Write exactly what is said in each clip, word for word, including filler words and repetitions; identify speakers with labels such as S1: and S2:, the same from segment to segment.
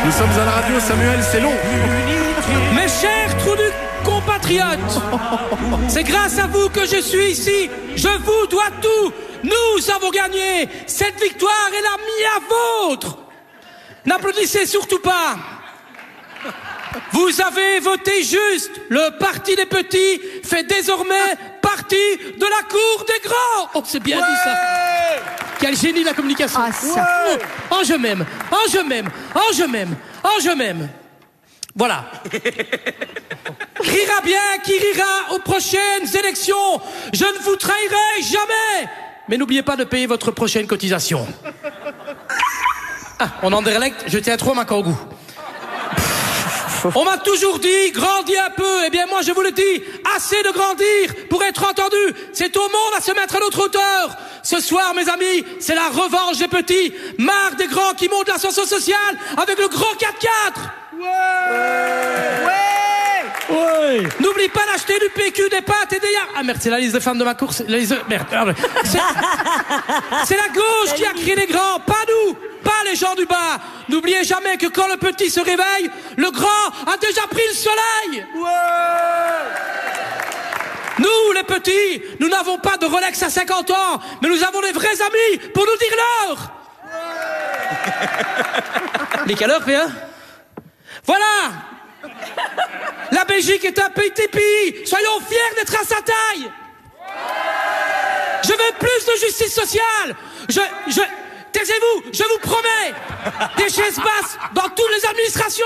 S1: Nous sommes à la radio, Samuel, c'est long.
S2: Mes chers trous du compatriotes, c'est grâce à vous que je suis ici. Je vous dois tout. Nous avons gagné. Cette victoire est la mienne vôtre. N'applaudissez surtout pas. Vous avez voté juste. Le parti des petits fait désormais partie de la cour des grands. Oh, c'est bien ouais. dit ça. Quel génie de la communication.
S3: Ah, ça.
S2: Ouais. Oh, je m'aime. Oh, je m'aime. Oh, je m'aime. Oh, je m'aime. Voilà. Rira bien qui rira aux prochaines élections. Je ne vous trahirai jamais. Mais n'oubliez pas de payer votre prochaine cotisation. Ah, on en délecte, je tiens trop à ma kangou. On m'a toujours dit, grandis un peu. Eh bien, moi, je vous le dis, assez de grandir pour être entendu. C'est au monde à se mettre à notre hauteur. Ce soir, mes amis, c'est la revanche des petits. Marre des grands qui montent l'ascenseur social avec le grand quatre-quatre. Ouais. Ouais. Ouais. N'oublie pas d'acheter du P Q, des pâtes et des yards. Ah merde, c'est la liste de femmes de ma course. La liste de... Merde. C'est... c'est la gauche qui a créé les grands, pas nous. Pas les gens du bas. N'oubliez jamais que quand le petit se réveille, le grand a déjà pris le soleil. Ouais. Nous, les petits, nous n'avons pas de Rolex à cinquante ans, mais nous avons des vrais amis pour nous dire l'heure. Ouais. Les quelle heure, P un? Voilà. La Belgique est un petit pays. Soyons fiers d'être à sa taille. Ouais. Je veux plus de justice sociale. Je... je... Taisez-vous, je vous promets. Des chaises basses dans toutes les administrations.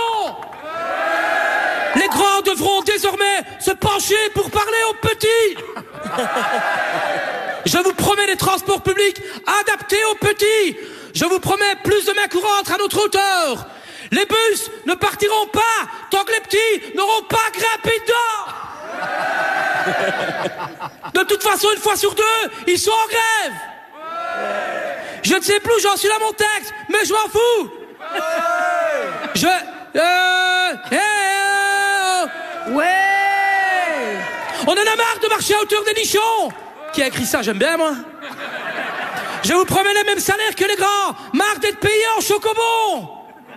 S2: Les grands devront désormais se pencher pour parler aux petits. Je vous promets des transports publics adaptés aux petits. Je vous promets plus de mains courantes à notre hauteur. Les bus ne partiront pas tant que les petits n'auront pas grimpé dedans. De toute façon, une fois sur deux, ils sont en grève. Je ne sais plus, j'en suis là mon texte, mais je m'en fous. Je... Euh... Eh, euh... Ouais. On en a marre de marcher à hauteur des nichons. Qui a écrit ça? J'aime bien, moi. Je vous promets les mêmes salaires que les grands. Marre d'être payés en chocobon.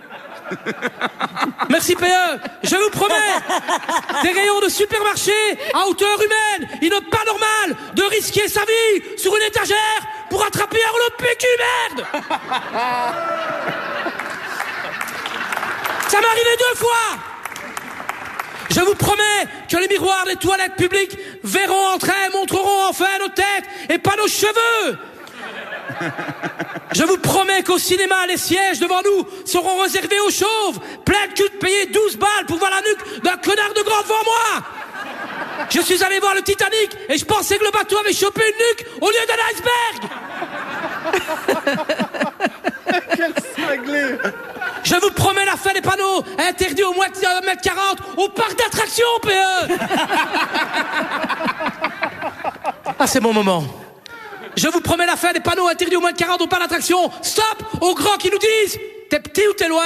S2: Merci P E. Je vous promets des rayons de supermarché à hauteur humaine. Il n'est pas normal de risquer sa vie sur une étagère pour attraper un rouleau de P Q, merde. Ça m'est arrivé deux fois. Je vous promets que les miroirs des toilettes publiques verront entre elles, montreront enfin nos têtes et pas nos cheveux. Je vous promets qu'au cinéma, les sièges devant nous seront réservés aux chauves. Plein de cul de payer douze balles pour voir la nuque d'un connard de grand devant moi. Je suis allé voir le Titanic et je pensais que le bateau avait chopé une nuque au lieu d'un iceberg.
S1: Quel cinglé.
S2: Je vous promets la fin des panneaux interdits au moins de un mètre quarante au parc d'attractions, P E. Ah, c'est mon moment. Je vous promets la fin des panneaux interdits au moins de quarante au parc d'attractions. Stop aux grands qui nous disent t'es petit ou t'es loin.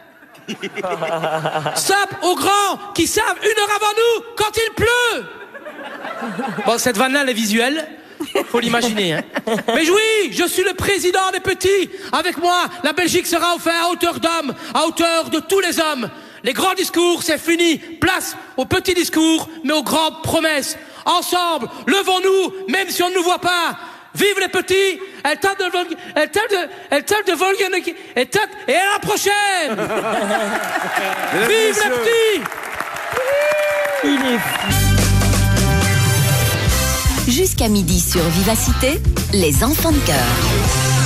S2: Stop aux grands qui savent une heure avant nous quand il pleut. Bon, cette vanne-là, elle est visuelle. Faut l'imaginer, hein. Mais oui, je suis le président des petits. Avec moi, la Belgique sera enfin à hauteur d'homme, à hauteur de tous les hommes. Les grands discours, c'est fini. Place aux petits discours, mais aux grandes promesses. Ensemble, levons-nous, même si on ne nous voit pas. Vive les petits, elle tente de, elle tente de, elle tente de volger, elle tente, et à la prochaine. Vive les petits.
S3: Il est fou.
S4: Jusqu'à midi sur Vivacité, les enfants de cœur.